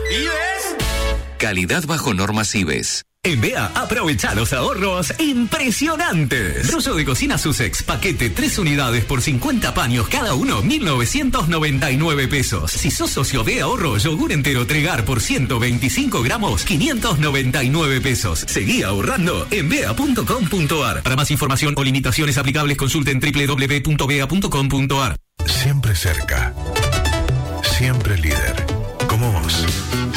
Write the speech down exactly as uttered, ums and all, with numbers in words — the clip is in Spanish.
¿Vives? Calidad bajo normas I B E S. En B E A, aprovecha los ahorros impresionantes. Trozo de cocina Sussex, paquete tres unidades por cincuenta paños cada uno, mil novecientos noventa y nueve pesos. Si sos socio de Ahorro, yogur entero Tregar por ciento veinticinco gramos, quinientos noventa y nueve pesos. Seguí ahorrando en bea punto com punto ar. Para más información o limitaciones aplicables, consulten doble u doble u doble u punto bea punto com punto ar. Siempre cerca. Siempre líder. Como vos.